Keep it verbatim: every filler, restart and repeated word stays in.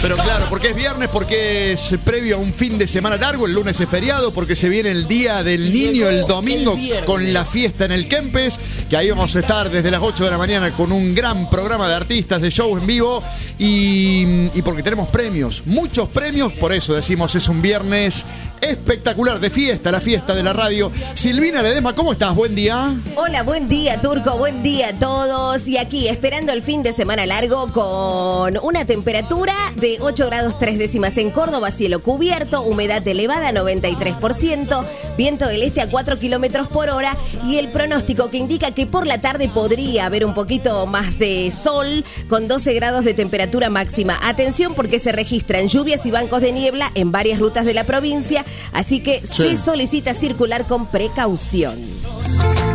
Pero claro, porque es viernes, porque es previo a un fin de semana largo, el lunes es feriado, porque se viene el Día del Niño el domingo con la fiesta en el Kempes, que ahí vamos a estar desde las ocho de la mañana con un gran programa de artistas, de show en vivo, y, y porque tenemos premios, muchos premios, por eso decimos es un viernes espectacular de fiesta, la fiesta de la radio. Silvina Ledesma, ¿cómo estás? Buen día. Hola, buen día, Turco, buen día a todos. Y aquí, esperando el fin de semana largo con una temperatura de ocho grados tres décimas en Córdoba, cielo cubierto, humedad elevada noventa y tres por ciento, viento del este a cuatro kilómetros por hora y el pronóstico que indica que por la tarde podría haber un poquito más de sol con doce grados de temperatura máxima. Atención porque se registran lluvias y bancos de niebla en varias rutas de la provincia, así que sí. Se solicita circular con precaución.